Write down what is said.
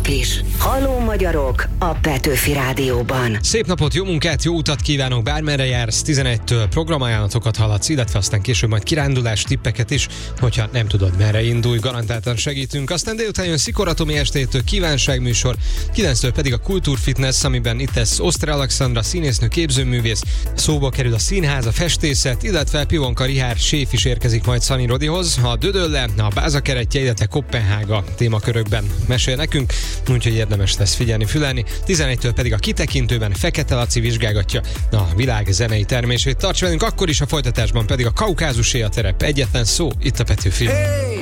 mások is. Halló magyarok a Petőfi Rádióban. Szép napot, jó munkát, jó utat kívánok, bármerre jársz. 11-től programajánlatokat hallatsz, illetve aztán később majd kirándulás tippeket is, hogyha nem tudod merre indulj, garantáltan segítünk. Aztán délután jön Szikora Tomi estétől kívánságműsor, 9-től pedig a Kultúrfitness, amiben itt lesz Oszter Alexandra, színésznő, képzőművész, szóba kerül a színház, a festészet, illetve Pivonka Richárd séf is érkezik majd Szani Rodihoz. A Dödölle, a Bázakeretje, illetve Koppenhága témakörökben mesél nekünk, úgyhogy érdemes lesz figyelni, fülelni. 11-től pedig a Kitekintőben Fekete Laci vizsgálgatja a világ zenei termését. Tarts velünk akkor is, a folytatásban pedig a Kaukázusé a terep. Egyetlen szó, itt a Petőfi. Hey!